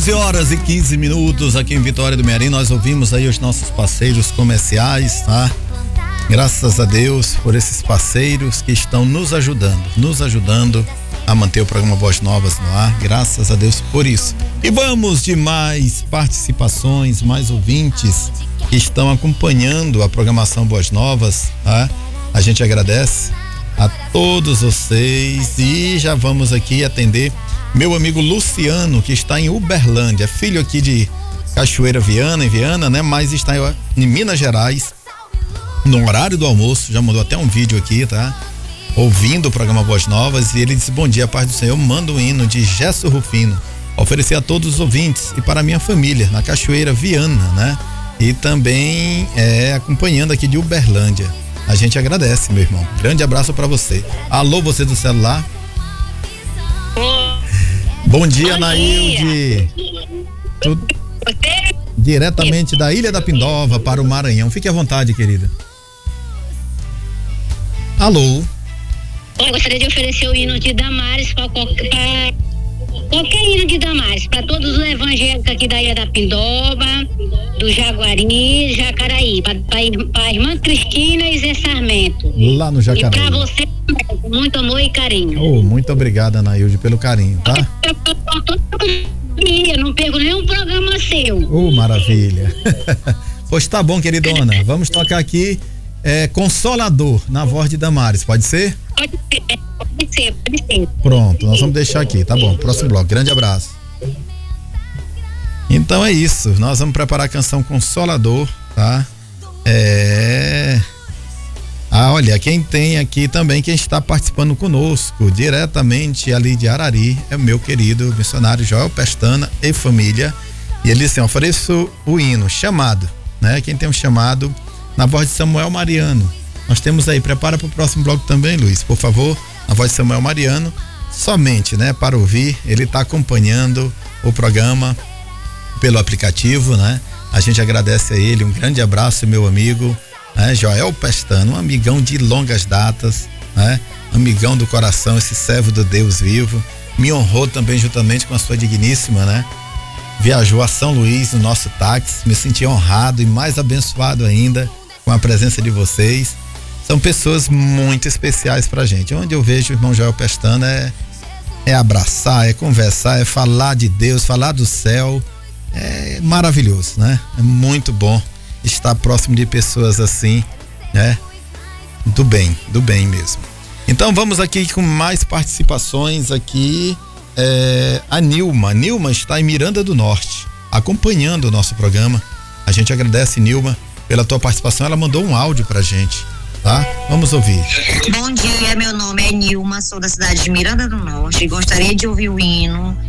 11h15 aqui em Vitória do Mearim. Nós ouvimos aí os nossos parceiros comerciais, tá? Graças a Deus por esses parceiros que estão nos ajudando a manter o programa Boas Novas no ar. Graças a Deus por isso. E vamos de mais participações, mais ouvintes que estão acompanhando a programação Boas Novas, tá? A gente agradece a todos vocês e já vamos aqui atender meu amigo Luciano, que está em Uberlândia, filho aqui de Cachoeira em Viana, né? Mas está em Minas Gerais, no horário do almoço, já mandou até um vídeo aqui, tá? Ouvindo o programa Boas Novas, e ele disse: bom dia, paz do Senhor, manda um hino de Gesso Rufino, oferecer a todos os ouvintes e para a minha família, na Cachoeira Viana, né? E também acompanhando aqui de Uberlândia. A gente agradece, meu irmão. Grande abraço para você. Alô, você do celular? Bom dia, Nailde. Diretamente da Ilha da Pindova para o Maranhão. Fique à vontade, querida. Alô. Eu gostaria de oferecer o hino de Damares para qualquer hino de Damares, para todos os evangélicos aqui da Ilha da Pindova, do Jaguari, Jacaraí, para a irmã Cristina e Zé Sarmento. Lá no Jacaraí. E para você, muito amor e carinho. Oh, muito obrigada, Nailde, pelo carinho, tá? Eu não perco nenhum programa seu. Oh, maravilha. Pois tá bom, queridona. Vamos tocar aqui Consolador, na voz de Damares, pode ser? Pode ser. Pronto, nós vamos deixar aqui, tá bom. Próximo bloco, grande abraço. Então é isso, nós vamos preparar a canção Consolador, tá? Olha, quem tem aqui também, quem está participando conosco, diretamente ali de Arari, é o meu querido missionário Joel Pestana e família. E ele disse: ofereço o hino, chamado, né? Quem tem um chamado, na voz de Samuel Mariano. Nós temos aí, prepara para o próximo bloco também, Luiz, por favor, na voz de Samuel Mariano, somente, né, para ouvir. Ele está acompanhando o programa pelo aplicativo, né? A gente agradece a ele, um grande abraço, meu amigo, né? Joel Pestano, um amigão de longas datas, né? Amigão do coração, esse servo do Deus vivo, me honrou também juntamente com a sua digníssima, né? Viajou a São Luís no nosso táxi, me senti honrado e mais abençoado ainda com a presença de vocês. São pessoas muito especiais pra gente. Onde eu vejo o irmão Joel Pestana é abraçar, é conversar, é falar de Deus, falar do céu. É maravilhoso, né? É muito bom estar próximo de pessoas assim, né? Do bem mesmo. Então vamos aqui com mais participações aqui. A Nilma está em Miranda do Norte, acompanhando o nosso programa. A gente agradece, Nilma, pela tua participação. Ela mandou um áudio pra gente, tá? Vamos ouvir. Bom dia, meu nome é Nilma, sou da cidade de Miranda do Norte. Gostaria de ouvir o hino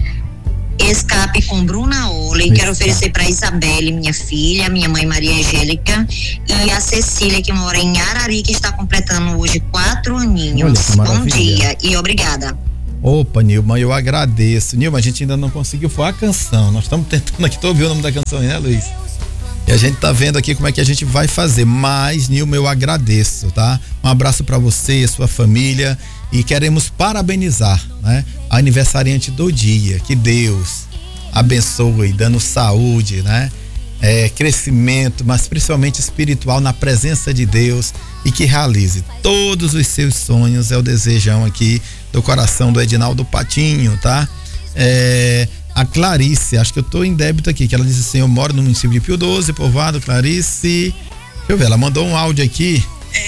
Escape com Bruna Olle. Quero oferecer para Isabelle, minha filha, minha mãe Maria Angélica, e a Cecília, que mora em Arari, que está completando hoje 4 aninhos. Bom dia e obrigada. Opa, Nilma, eu agradeço. Nilma, a gente ainda não conseguiu foi a canção. Nós estamos tentando aqui, tô ouvindo o nome da canção aí, né, Luiz? E a gente tá vendo aqui como é que a gente vai fazer. Mas, Nilma, eu agradeço, tá? Um abraço para você, sua família, e queremos parabenizar, né, a aniversariante do dia. Que Deus abençoe, dando saúde, né? Crescimento, mas principalmente espiritual na presença de Deus, e que realize todos os seus sonhos. É o desejão aqui do coração do Edinaldo Patinho, tá? A Clarice, acho que eu tô em débito aqui, que ela disse assim: eu moro no município de Pio 12, povoado. Clarice, deixa eu ver, ela mandou um áudio aqui.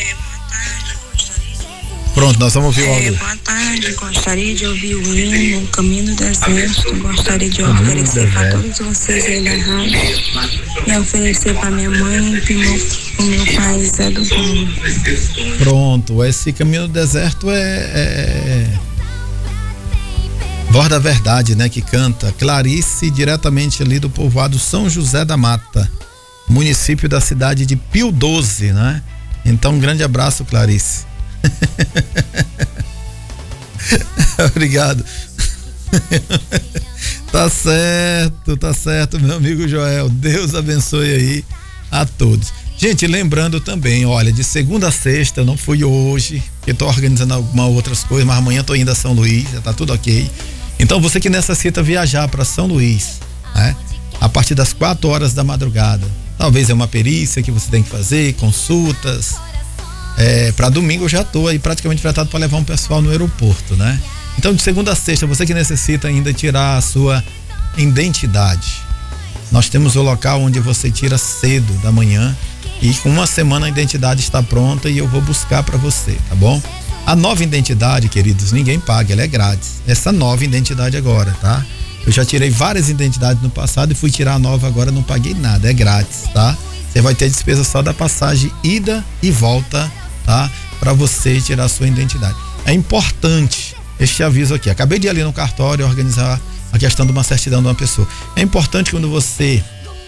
Pronto, nós vamos ouvir o áudio. Boa tarde, gostaria de ouvir o hino Caminho do Deserto. Gostaria de oferecer para todos vocês aí na rádio, e oferecer para minha mãe e para o meu pai Zé do Bom. Pronto, esse Caminho do Deserto é Voz da Verdade, né, que canta Clarice, diretamente ali do povoado São José da Mata, município da cidade de Pio 12, né? Então, um grande abraço, Clarice. Obrigado. Tá certo, meu amigo Joel. Deus abençoe aí a todos. Gente, lembrando também, olha, de segunda a sexta, não fui hoje, porque tô organizando algumas outras coisas, mas amanhã tô indo a São Luís, já tá tudo ok. Então você que necessita viajar para São Luís, né? a partir das 4 horas da madrugada. Talvez é uma perícia que você tem que fazer, consultas. Para domingo eu já estou aí praticamente tratado para levar um pessoal no aeroporto, né? Então, de segunda a sexta, você que necessita ainda tirar a sua identidade, nós temos o local onde você tira cedo da manhã e com uma semana a identidade está pronta e eu vou buscar para você, tá bom? A nova identidade, queridos, ninguém paga, ela é grátis. Essa nova identidade agora, tá? Eu já tirei várias identidades no passado e fui tirar a nova agora, não paguei nada, é grátis, tá? Você vai ter despesa só da passagem ida e volta, tá? Para você tirar a sua identidade. É importante este aviso aqui. Acabei de ir ali no cartório organizar a questão de uma certidão de uma pessoa. É importante quando você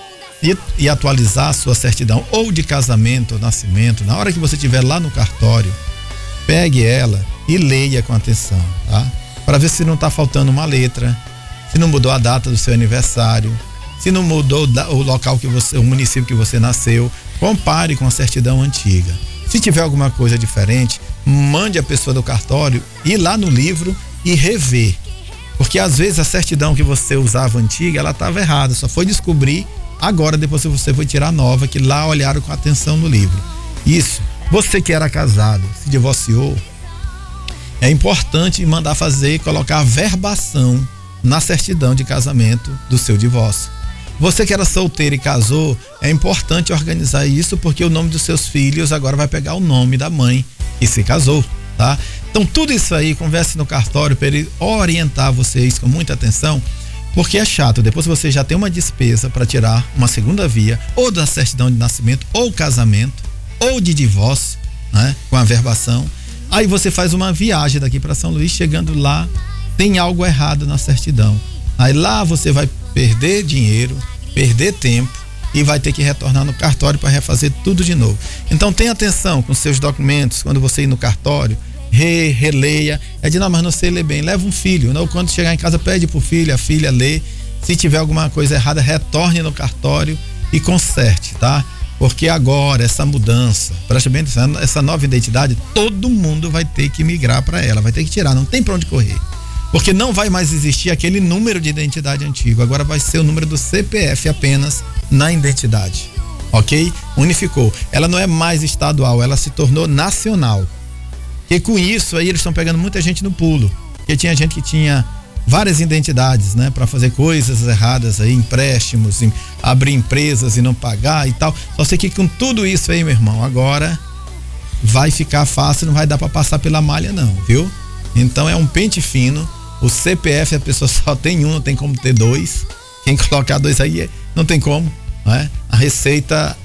ir atualizar a sua certidão ou de casamento ou nascimento, na hora que você estiver lá no cartório, pegue ela e leia com atenção, tá? Para ver se não está faltando uma letra, se não mudou a data do seu aniversário, se não mudou o local que você, o município que você nasceu. Compare com a certidão antiga. Se tiver alguma coisa diferente, mande a pessoa do cartório ir lá no livro e rever. Porque às vezes a certidão que você usava antiga, ela estava errada, só foi descobrir agora, depois que você foi tirar a nova, que lá olharam com atenção no livro. Isso, você que era casado, se divorciou, é importante mandar fazer, colocar a verbação na certidão de casamento do seu divórcio. Você que era solteiro e casou, é importante organizar isso, porque o nome dos seus filhos agora vai pegar o nome da mãe que se casou, tá? Então tudo isso aí, converse no cartório para ele orientar vocês com muita atenção, porque é chato, depois você já tem uma despesa para tirar uma segunda via, ou da certidão de nascimento, ou casamento, ou de divórcio, né? Com a verbação. Aí você faz uma viagem daqui para São Luís, chegando lá, tem algo errado na certidão. Aí lá você vai perder dinheiro, perder tempo e vai ter que retornar no cartório para refazer tudo de novo. Então tenha atenção com seus documentos, quando você ir no cartório, releia. Não, mas não sei ler bem, leva um filho, não? Quando chegar em casa, pede pro filho, a filha lê. Se tiver alguma coisa errada, retorne no cartório e conserte, tá? Porque agora essa mudança, preste bem atenção, essa nova identidade, todo mundo vai ter que migrar para ela, vai ter que tirar, não tem para onde correr. Porque não vai mais existir aquele número de identidade antigo, agora vai ser o número do CPF apenas na identidade, ok? Unificou. Ela não é mais estadual, ela se tornou nacional. E com isso aí eles estão pegando muita gente no pulo, porque tinha gente que tinha várias identidades, né? Para fazer coisas erradas aí, empréstimos, abrir empresas e não pagar e tal. Só sei que com tudo isso aí, meu irmão, agora vai ficar fácil, não vai dar para passar pela malha não, viu? Então é um pente fino. O CPF a pessoa só tem um, não tem como ter dois. Quem colocar dois aí não tem como, né? A Receita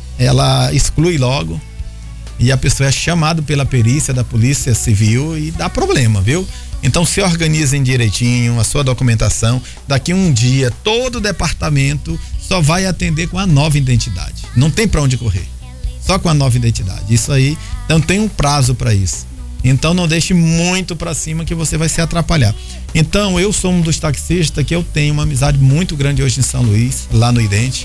ela exclui logo e a pessoa é chamada pela perícia da Polícia Civil e dá problema, viu? Então se organizem direitinho a sua documentação. Daqui um dia todo o departamento só vai atender com a nova identidade. Não tem para onde correr. Só com a nova identidade. Isso aí, então tem um prazo para isso. Então não deixe muito para cima que você vai se atrapalhar. Então eu sou um dos taxistas que eu tenho uma amizade muito grande hoje em São Luís, lá no Idente.